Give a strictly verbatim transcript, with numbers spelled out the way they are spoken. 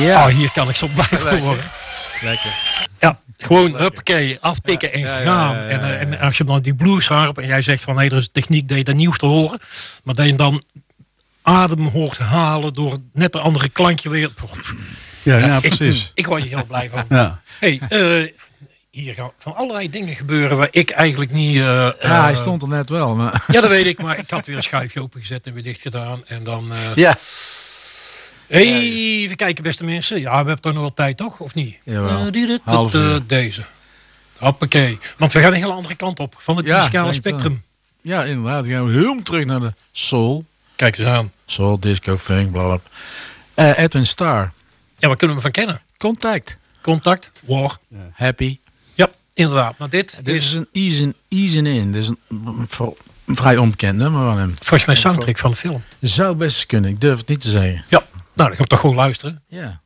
Ja. Oh, hier kan ik zo blijven Lekker. worden. Lekker. Ja, gewoon huppakee, aftikken en Ja, ja, gaan. ja, ja, ja, En, eh, ja. en als je dan die blues harp en jij zegt van nee, er is een techniek dat je dat niet hoeft te horen. Maar dat je dan adem hoort halen door net een andere klankje weer. Ja, ja, ik, precies. Ik word hier heel blij van. Ja. Hey, eh, hier gaan van allerlei dingen gebeuren waar ik eigenlijk niet... eh, Ja, eh, hij stond er net wel. Maar... Ja, dat weet ik, maar ik had weer een schuifje opengezet en weer dicht gedaan. En dan... eh, Ja. Even kijken, beste mensen. Ja, we hebben toch nog wel tijd, toch? Of niet? Jawel. Eh, die- dit- Half dit, eh, uur. Deze. Hoppakee. Want we gaan een hele andere kant op. Van het Ja, muzikale denk het wel. spectrum. Ja, inderdaad. Dan gaan we helemaal terug naar de soul. Kijk eens aan. Soul, disco, funk, blablabla. Uh, Edwin Starr. Ja, waar kunnen we van kennen? Contact. Contact, War. Happy. Ja, inderdaad. Maar dit, Dit is is een Easin' Easin' In. Dit is een mm, voor- vrij onbekend nummer van hem. volgens mij soundtrack van de film. Zou best eens kunnen. Ik durf het niet te zeggen. Ja, nou dan gaan we toch gewoon luisteren. Ja.